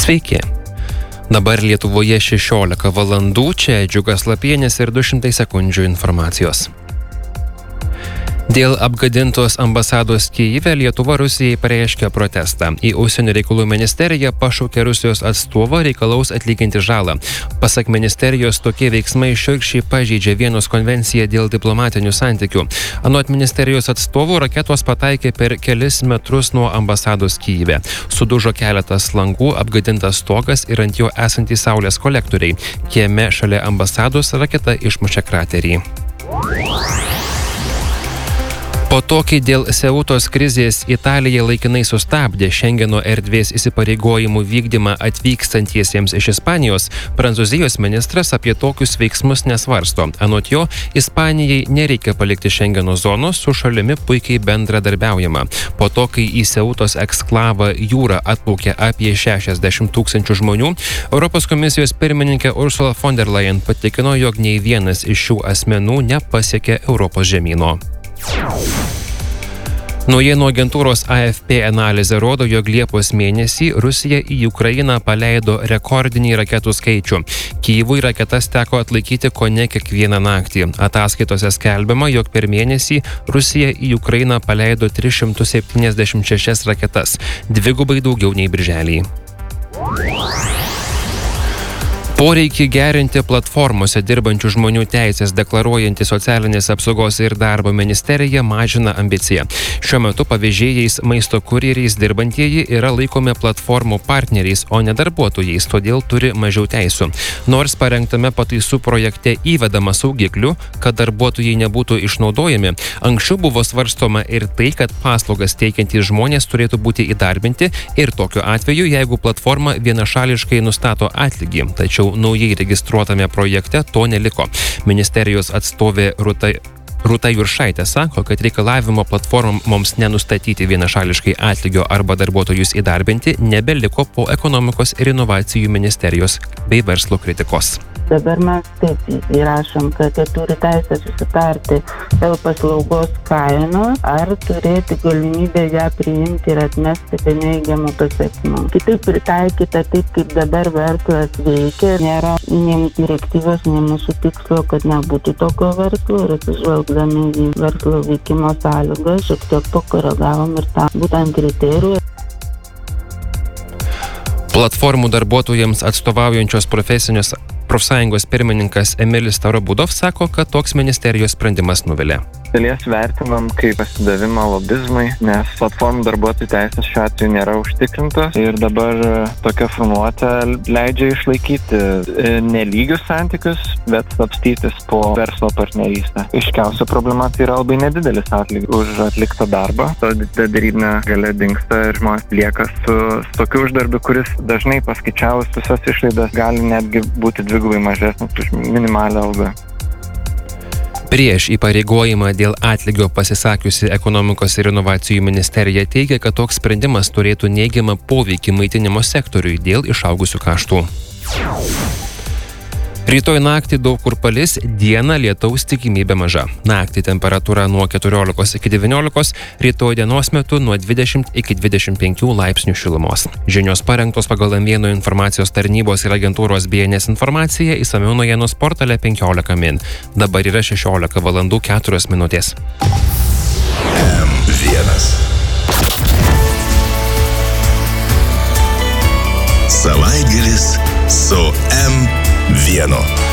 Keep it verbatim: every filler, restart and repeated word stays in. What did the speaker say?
Sveiki. Dabar Lietuvoje šešiolika valandų, čia Džiugas Lapienis ir du šimtai sekundžių informacijos. Dėl apgadintos ambasados Kyjive Lietuva Rusijai pareiškė protestą. Į Užsienio reikalų ministeriją pašaukė Rusijos atstovą reikalaus atlyginti žalą. Pasak ministerijos, tokie veiksmai šiurkščiai pažeidžia Vienos konvenciją dėl diplomatinių santykių. Anot ministerijos atstovų, raketos pataikė per kelis metrus nuo ambasados Kyjive. Sudužo keletas langų, apgadintas stogas ir ant jo esantys saulės kolektoriai. Kieme šalia ambasados raketa išmušė kraterį. Po to, kai dėl Seutos krizės Italija laikinai sustabdė Šengeno erdvės įsipareigojimų vykdymą atvykstantiesiems iš Ispanijos, Prancūzijos ministras apie tokius veiksmus nesvarsto. Anot jo, Ispanijai nereikia palikti Šengeno zonos, su šalimi puikiai bendradarbiaujama. Po to, kai į Seutos eksklavą jūrą atplaukė apie šešiasdešimt tūkstančių žmonių, Europos komisijos pirmininkė Ursula von der Leyen patikino, jog nei vienas iš šių asmenų nepasiekė Europos žemyno. Naujienų agentūros A F P analizė rodo, jog Liepos mėnesį Rusija į Ukrainą paleido rekordinį raketų skaičių. Kyjivui raketas teko atlaikyti kone kiekvieną naktį. Ataskaitose skelbiama, jog per mėnesį Rusija į Ukrainą paleido tris šimtus septyniasdešimt šešias raketas, dvigubai daugiau nei birželį. Poreikį gerinti platformose dirbančių žmonių teisės deklaruojanti Socialinės apsaugos ir darbo ministerija mažina ambiciją. Šiuo metu pavėžėjais, maisto kurjeriais dirbantieji yra laikomi platformų partneriais, o ne darbuotojais, todėl turi mažiau teisų. Nors parengtame pataisų projekte įvedama saugiklių, kad darbuotojai nebūtų išnaudojami, anksčiau buvo svarstoma ir tai, kad paslaugas teikiantys žmonės turėtų būti įdarbinti ir tokiu atveju, jeigu platforma vienašališkai nustato atlygį. Tačiau naujai registruotame projekte to neliko. Ministerijos atstovė Rūta, Rūta Juršaitė sako, kad reikalavimo platformoms nenustatyti vienašališkai atlygio arba darbuotojus įdarbinti nebeliko po ekonomikos ir inovacijų ministerijos bei verslo kritikos. Dabar mes taip įrašom, kad jie turi teisę susitarti dėl paslaugos kainos ar turėti galimybę ją priimti ir atmesti be neigiamų pasekmių. Kitaip pritaikyta taip, kaip dabar verslas veikia, nėra nei direktyvos, nei mūsų tikslo, kad nebūtų tokio verslo ir atsižvelgdami į verslo veikimo sąlygas, šiek tiek pakoregavom ir tą būtent kriterijų. Platformų darbuotojams atstovaujančios profesinės profsąjungos pirmininkas Emilis Starobudov sako, kad toks ministerijos sprendimas nuvilia. Dalies vertinam kaip pasidavimą lobizmui, nes platformų darbuotojų teisės šiuo atveju nėra užtikrintos ir dabar tokia formuotė leidžia išlaikyti nelygius santykius, bet slapstytis po verslo partnerystę. Iškiausia problema tai yra labai nedidelis atlygis už atliktą darbą. Ta darybinė galia dingsta ir žmonės lieka su, su tokiu uždarbiu, kuris dažnai paskaičiavus visas išlaidas gali netgi būti dvigubai mažesnis už minimalią algą. Prieš įpareigojimą dėl atlygio pasisakiusi ekonomikos ir inovacijų ministerija teigia, kad toks sprendimas turėtų neigiamą poveikį maitinimo sektoriui dėl išaugusių kaštų. Rytoj naktį daug kur palis, dieną lietaus tikimybė maža. Naktį temperatūra nuo keturiolikos iki devyniolikos, rytoj dienos metu nuo dvidešimt iki dvidešimt penkių laipsnių šilumos. Žinios parengtos pagal M vienas informacijos tarnybos ir agentūros B N S informaciją, išsamiau naujienos portale penkiolika min. Dabar yra šešiolika valandų keturios minutės. M vienas. Savaitgalis su M vienu.